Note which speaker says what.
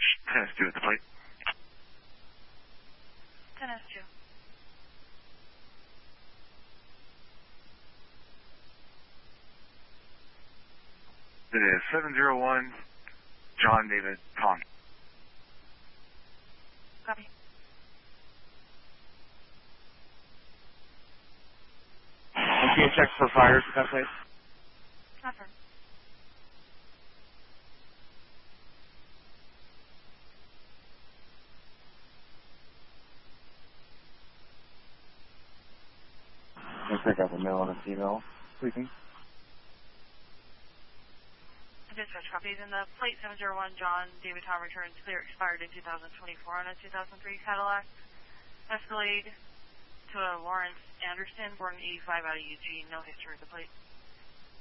Speaker 1: 10S2 at the plate.
Speaker 2: 10S2.
Speaker 1: It is 701 John David Tom.
Speaker 2: Copy.
Speaker 3: Can you check for fires at that place?
Speaker 2: Confirm.
Speaker 3: Can you pick up a male and a female sleeping?
Speaker 2: Dispatch copies. In the plate 701 John David Tom returns clear, expired in 2024 on a 2003 Cadillac Escalade to a Lawrence Anderson, born 85 out of Eugene. No history of the plate.